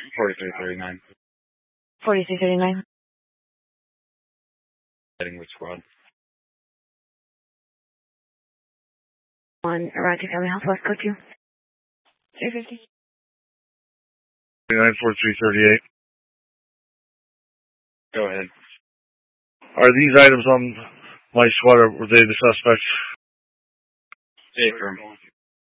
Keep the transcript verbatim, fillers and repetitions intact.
forty-three thirty-nine. forty-three thirty-nine. Heading with squad. On Roger Family Health, West Coast two. three fifty. nine four three thirty-eight. Go ahead. Are these items on my squad, or were they the suspects? Safe room.